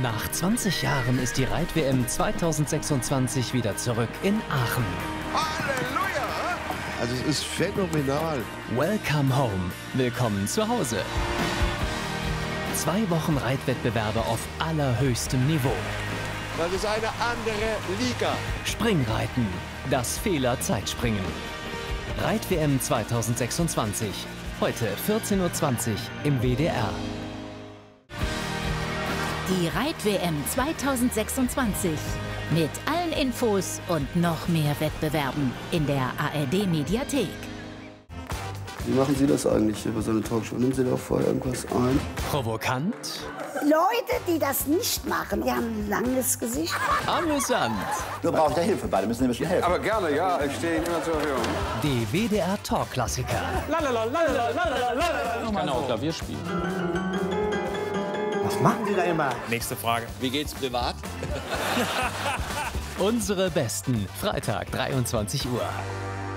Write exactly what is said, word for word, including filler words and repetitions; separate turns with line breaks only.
Nach zwanzig Jahren ist die Reit-W M zweitausendsechsundzwanzig wieder zurück in Aachen.
Halleluja! Also es ist phänomenal.
Welcome home. Willkommen zu Hause. Zwei Wochen Reitwettbewerbe auf allerhöchstem Niveau.
Das ist eine andere Liga.
Springreiten. Das Fehler-Zeitspringen. Reit-W M zweitausendsechsundzwanzig. Heute vierzehn Uhr zwanzig im W D R.
Die Reit-W M zweitausendsechsundzwanzig. Mit allen Infos und noch mehr Wettbewerben in der A R D-Mediathek.
Wie machen Sie das eigentlich über so eine Talkshow? Nehmen Sie da vorher irgendwas ein?
Provokant.
Leute, die das nicht machen, die haben ein langes Gesicht.
Amüsant.
Nur brauche ich da Hilfe bei, da müssen Sie mir schon helfen.
Aber gerne, ja, ich stehe Ihnen immer zur Verfügung.
Die W D R-Talk-Klassiker.
Ich kann auch Klavier spielen.
Was machen Sie da immer?
Nächste Frage.
Wie geht's privat?
Unsere Besten. Freitag, dreiundzwanzig Uhr.